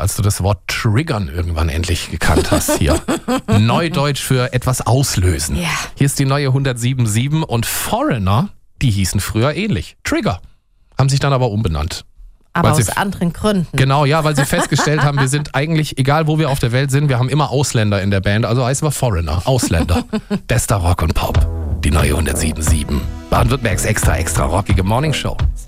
als du das Wort triggern irgendwann endlich gekannt hast hier. Neudeutsch für etwas auslösen. Ja. Hier ist die neue 107.7 und Foreigner, die hießen früher ähnlich. Trigger. Haben sich dann aber umbenannt. Aber Weil aus sie- anderen Gründen. Genau, ja, weil sie festgestellt haben, wir sind eigentlich, egal wo wir auf der Welt sind, wir haben immer Ausländer in der Band, also heißen wir Foreigner, Ausländer. Bester Rock und Pop, die neue 107.7. Baden-Württembergs extra rockige Morningshow.